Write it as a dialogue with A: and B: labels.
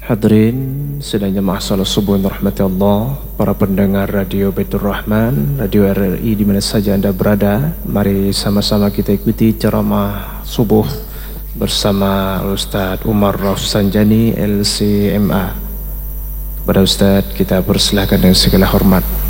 A: Hadirin sidang jemaah salat subuh yang dirahmati Allah, para pendengar Radio Baitur Rahman, Radio RRI di mana saja Anda berada, mari sama-sama kita ikuti ceramah subuh bersama Ustaz Umar Rafsanjani LCMA. Kepada Ustaz kita persilahkan dengan segala hormat.